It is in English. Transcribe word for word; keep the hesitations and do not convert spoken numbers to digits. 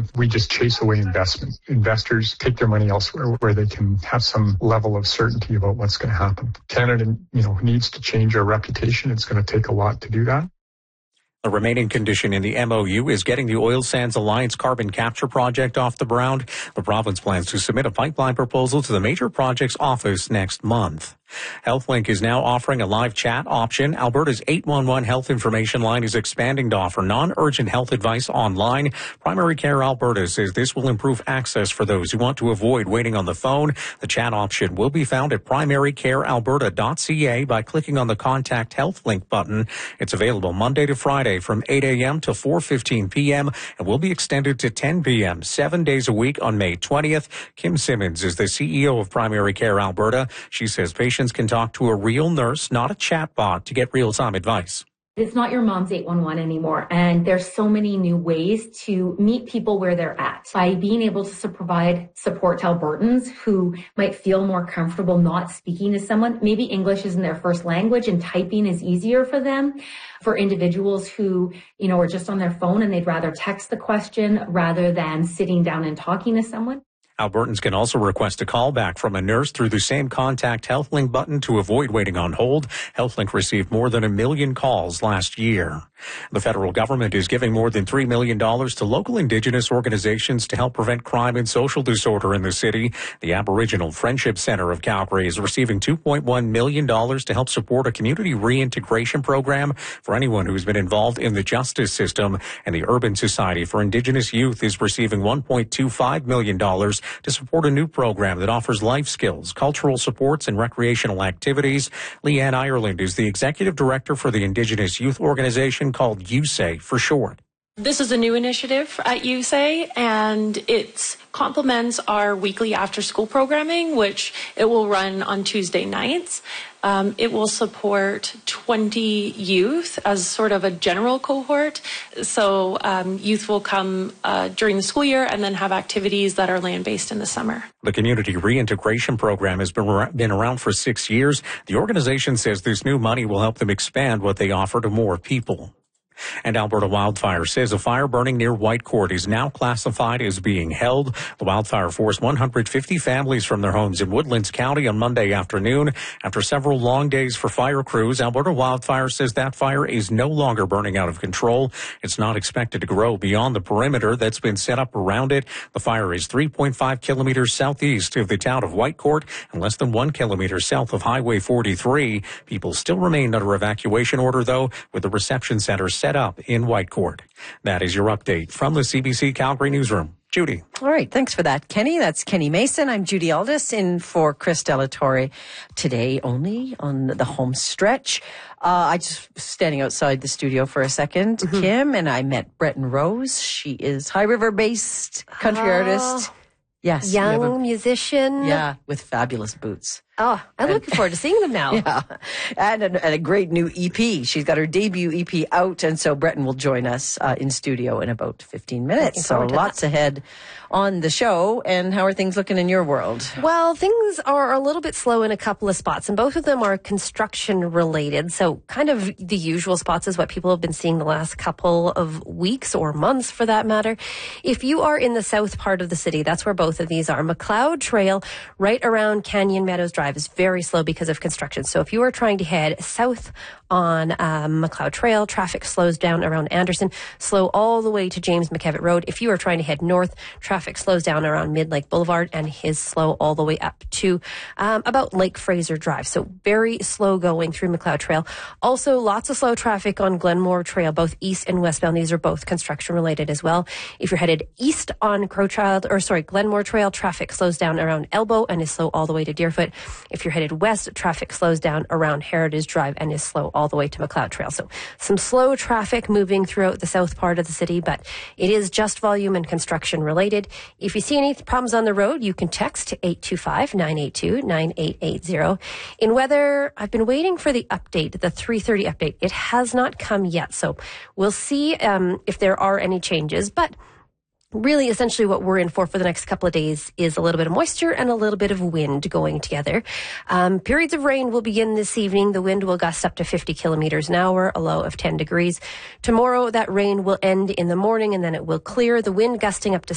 we just chase away investment. Investors take their money elsewhere where they can have some level of certainty about what's going to happen. Canada, you know, needs to change our reputation. It's going to take a lot to do that. The remaining condition in the M O U is getting the Oil Sands Alliance carbon capture project off the ground. The province plans to submit a pipeline proposal to the Major Projects Office next month. HealthLink is now offering a live chat option. Alberta's eight one one health information line is expanding to offer non-urgent health advice online. Primary Care Alberta says this will improve access for those who want to avoid waiting on the phone. The chat option will be found at primary care alberta dot c a by clicking on the Contact HealthLink button. It's available Monday to Friday from eight a.m. to four fifteen p.m. and will be extended to ten p.m. seven days a week on May twentieth. Kim Simmons is the C E O of Primary Care Alberta. She says patients can talk to a real nurse, not a chatbot, to get real-time advice. It's not your mom's eight one one anymore. And there's so many new ways to meet people where they're at. By being able to provide support to Albertans who might feel more comfortable not speaking to someone. Maybe English isn't their first language and typing is easier for them. For individuals who, you know, are just on their phone and they'd rather text the question rather than sitting down and talking to someone. Albertans can also request a call back from a nurse through the same Contact HealthLink button to avoid waiting on hold. HealthLink received more than a million calls last year. The federal government is giving more than three million dollars to local Indigenous organizations to help prevent crime and social disorder in the city. The Aboriginal Friendship Center of Calgary is receiving two point one million dollars to help support a community reintegration program for anyone who's been involved in the justice system. And the Urban Society for Indigenous Youth is receiving one point two five million dollars to support a new program that offers life skills, cultural supports, and recreational activities. Leanne Ireland is the executive director for the Indigenous Youth Organization called U S A for short. This is a new initiative at U S A, and it complements our weekly after-school programming, which it will run on Tuesday nights. Um, it will support twenty youth as sort of a general cohort. So um, youth will come uh, during the school year and then have activities that are land-based in the summer. The Community Reintegration Program has been, been around for six years. The organization says this new money will help them expand what they offer to more people. And Alberta Wildfire says a fire burning near Whitecourt is now classified as being held. The wildfire forced one hundred fifty families from their homes in Woodlands County on Monday afternoon. After several long days for fire crews, Alberta Wildfire says that fire is no longer burning out of control. It's not expected to grow beyond the perimeter that's been set up around it. The fire is three point five kilometers southeast of the town of Whitecourt and less than one kilometer south of Highway forty-three. People still remain under evacuation order, though, with the reception center set up in Whitecourt. That is your update from the C B C Calgary Newsroom. Judy. All right. Thanks for that, Kenny. That's Kenny Mason. I'm Judy Aldis in for Chris Delatorre today only on the home stretch. Uh, I just was standing outside the studio for a second, mm-hmm. Kim, and I met Breton Rose. She is High River-based country uh, artist. Yes. Young a, musician. Yeah, with fabulous boots. Oh, I'm and, looking forward to seeing them now. Yeah, and a, and a great new E P. She's got her debut E P out, and so Breton will join us uh, in studio in about fifteen minutes. So lots that. ahead on the show. And how are things looking in your world? Well, things are a little bit slow in a couple of spots, and both of them are construction related. So kind of the usual spots is what people have been seeing the last couple of weeks or months for that matter. If you are in the south part of the city, that's where both of these are. McLeod Trail right around Canyon Meadows Drive is very slow because of construction. So if you are trying to head south on um, McLeod Trail, traffic slows down around Anderson, slow all the way to James McKevitt Road. If you are trying to head north, traffic slows down around Mid Lake Boulevard and is slow all the way up to um, about Lake Fraser Drive. So very slow going through McLeod Trail. Also lots of slow traffic on Glenmore Trail, both east and westbound. These are both construction related as well. If you're headed east on Crowchild, or sorry, Glenmore Trail, traffic slows down around Elbow and is slow all the way to Deerfoot. If you're headed west, traffic slows down around Heritage Drive and is slow all the way to McLeod Trail. So some slow traffic moving throughout the south part of the city, but it is just volume and construction related. If you see any problems on the road, you can text to eight two five, nine eight two, nine eight eight zero. In weather, I've been waiting for the update, the three thirty update. It has not come yet, so we'll see um, if there are any changes, but really, essentially what we're in for for the next couple of days is a little bit of moisture and a little bit of wind going together. Um, periods of rain will begin this evening. The wind will gust up to fifty kilometers an hour, a low of ten degrees. Tomorrow, that rain will end in the morning and then it will clear. The wind gusting up to